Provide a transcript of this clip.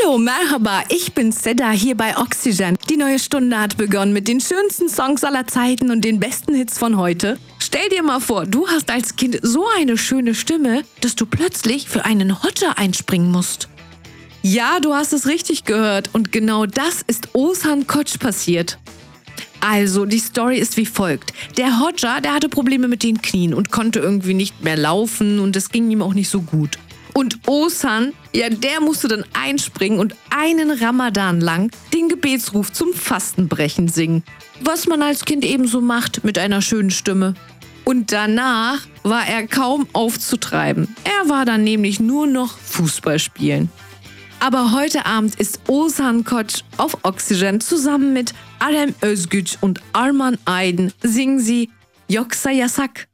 Hallo, Merhaba, ich bin Seda hier bei Oxygen. Die neue Stunde hat begonnen mit den schönsten Songs aller Zeiten und den besten Hits von heute. Stell dir mal vor, du hast als Kind so eine schöne Stimme, dass du plötzlich für einen Hodja einspringen musst. Ja, du hast es richtig gehört und genau das ist Oğuzhan Koç passiert. Also, die Story ist wie folgt. Der Hodja, der hatte Probleme mit den Knien und konnte irgendwie nicht mehr laufen und es ging ihm auch nicht so gut. Und Oğuzhan, ja, der musste dann einspringen und einen Ramadan lang den Gebetsruf zum Fastenbrechen singen. Was man als Kind ebenso macht mit einer schönen Stimme. Und danach war er kaum aufzutreiben. Er war dann nämlich nur noch Fußball spielen. Aber heute Abend ist Oğuzhan Koç auf Oxygen zusammen mit Arem Özgüç und Arman Aydın singen sie Yoksa Yasak.